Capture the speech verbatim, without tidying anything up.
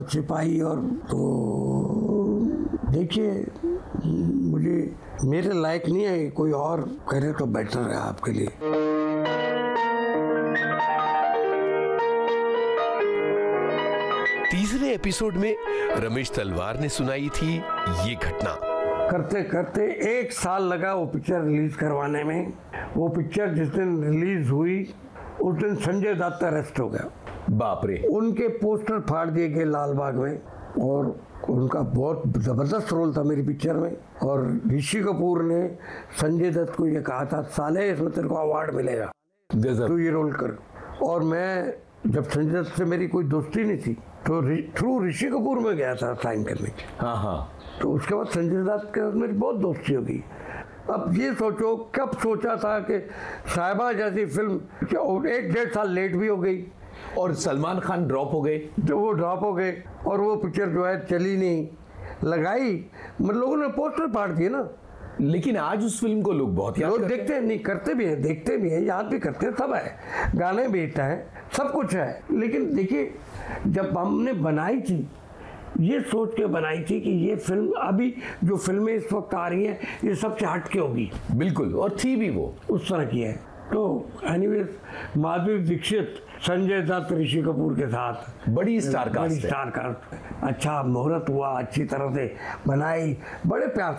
सिपाही। और तो देखिए, मुझे मेरे लायक नहीं है, कोई और करे तो बेटर है आपके लिए। तीसरे एपिसोड में रमेश तलवार ने सुनाई थी ये घटना। करते करते एक साल लगा वो पिक्चर रिलीज करवाने में। वो पिक्चर जिस दिन रिलीज हुई उस दिन संजय दत्त अरेस्ट हो गया। बाप रे। उनके पोस्टर फाड़ दिए गए लाल बाग में, और उनका बहुत ज़बरदस्त रोल था मेरी पिक्चर में। और ऋषि कपूर ने संजय दत्त को ये कहा था, साले इसमें तेरे को अवार्ड मिलेगा, तू ये रोल कर। और मैं जब संजय दत्त से मेरी कोई दोस्ती नहीं थी तो थ्रू ऋषि कपूर में गया था साइन करने की। हाँ हाँ। तो उसके बाद संजय दत्त के साथ मेरी बहुत दोस्ती हो गई। अब ये सोचो, कब सोचा था कि साहिबा जैसी फिल्म एक डेढ़ साल लेट भी हो गई और सलमान खान ड्रॉप हो गए। तो वो ड्रॉप हो गए और वो पिक्चर जो है चली नहीं, लगाई, मतलब लोगों ने पोस्टर फाड़ दिए ना। लेकिन आज उस फिल्म को लोग बहुत याद लोग करते देखते हैं, नहीं करते भी हैं, देखते भी हैं, याद भी करते हैं, सब है, गाने भी हिट हैं, सब कुछ है। लेकिन देखिए, जब हमने बनाई थी, ये सोच के बनाई थी कि ये फिल्म, अभी जो फिल्में इस वक्त आ रही हैं, ये सबसे हट के होगी। बिल्कुल, और थी भी वो उस तरह की है। तो एनीवेज, माधुरी दीक्षित, संजय दत्त, ऋषि कपूर के साथ बड़ी स्टार कास्ट बड़ी स्टार कास्ट। अच्छा मुहूर्त हुआ, अच्छी तरह से बनाई, बड़े प्यार